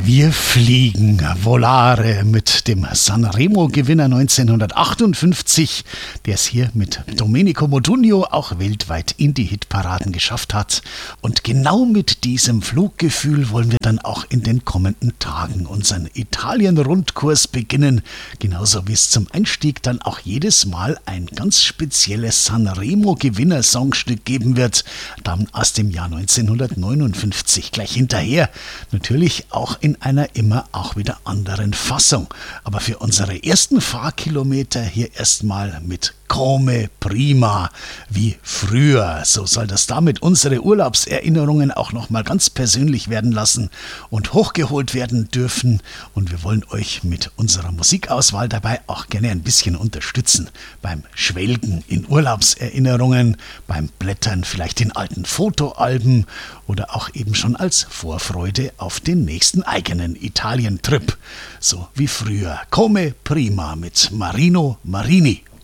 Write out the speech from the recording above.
Wir fliegen, Volare mit dem Sanremo-Gewinner 1958, der es hier mit Domenico Modugno auch weltweit in die Hitparaden geschafft hat. Und genau mit diesem Fluggefühl wollen wir dann auch in den kommenden Tagen unseren Italien-Rundkurs beginnen. Genauso wie es zum Einstieg dann auch jedes Mal ein ganz spezielles Sanremo-Gewinner-Songstück geben wird, dann aus dem Jahr 1959 gleich hinterher. Natürlich auch in einer immer auch wieder anderen Fassung. Aber für unsere ersten Fahrkilometer hier erstmal mit Come Prima, wie früher. So soll das damit unsere Urlaubserinnerungen auch nochmal ganz persönlich werden lassen und hochgeholt werden dürfen. Und wir wollen euch mit unserer Musikauswahl dabei auch gerne ein bisschen unterstützen. Beim Schwelgen in Urlaubserinnerungen, beim Blättern vielleicht in alten Fotoalben oder auch eben schon als Vorfreude auf den nächsten eigenen Italien-Trip. So wie früher. Come Prima mit Marino Marini.